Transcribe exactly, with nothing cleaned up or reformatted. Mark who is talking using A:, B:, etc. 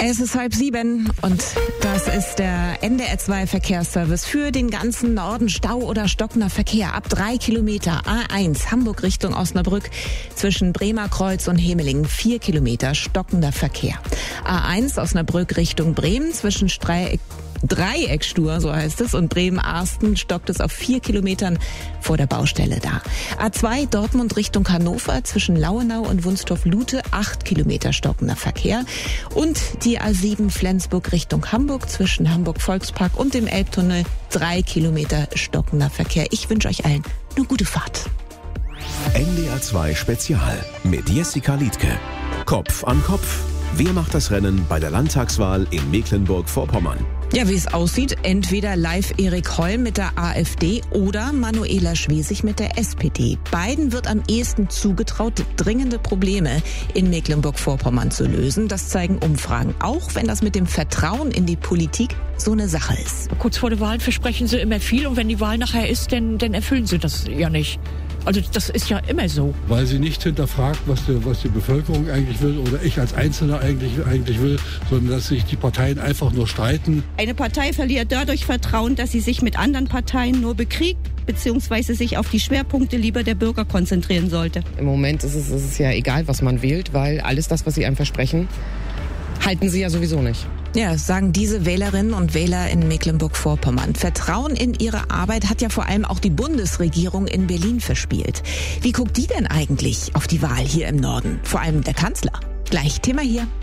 A: Es ist halb sieben und das ist der N D R zwei Verkehrsservice für den ganzen Norden. Stau oder stockender Verkehr ab drei Kilometer. A eins Hamburg Richtung Osnabrück zwischen Bremerkreuz und Hemelingen. Vier Kilometer stockender Verkehr. A eins Osnabrück Richtung Bremen zwischen Streieck Dreieckstur, so heißt es, und Bremen-Arsten stockt es auf vier Kilometern vor der Baustelle da. A zwei Dortmund Richtung Hannover zwischen Lauenau und Wunstorf-Lute, acht Kilometer stockender Verkehr. Und die A sieben Flensburg Richtung Hamburg zwischen Hamburg-Volkspark und dem Elbtunnel, drei Kilometer stockender Verkehr. Ich wünsche euch allen eine gute Fahrt.
B: N D R zwei Spezial mit Jessica Liedtke. Kopf an Kopf. Wer macht das Rennen bei der Landtagswahl in Mecklenburg-Vorpommern?
A: Ja, wie es aussieht, entweder live Erik Holm mit der AfD oder Manuela Schwesig mit der S P D. Beiden wird am ehesten zugetraut, dringende Probleme in Mecklenburg-Vorpommern zu lösen. Das zeigen Umfragen. Auch wenn das mit dem Vertrauen in die Politik so eine Sache ist.
C: Kurz vor der Wahl versprechen sie immer viel und wenn die Wahl nachher ist, dann, dann erfüllen sie das ja nicht. Also das ist ja immer so.
D: Weil sie nicht hinterfragt, was die, was die Bevölkerung eigentlich will oder ich als Einzelner eigentlich, eigentlich will, sondern dass sich die Parteien einfach nur streiten.
E: Eine Partei verliert dadurch Vertrauen, dass sie sich mit anderen Parteien nur bekriegt, beziehungsweise sich auf die Schwerpunkte lieber der Bürger konzentrieren sollte.
F: Im Moment ist es, ist es ja egal, was man wählt, weil alles das, was sie einem versprechen, halten sie ja sowieso nicht.
A: Ja, sagen diese Wählerinnen und Wähler in Mecklenburg-Vorpommern. Vertrauen in ihre Arbeit hat ja vor allem auch die Bundesregierung in Berlin verspielt. Wie guckt die denn eigentlich auf die Wahl hier im Norden? Vor allem der Kanzler. Gleich Thema hier.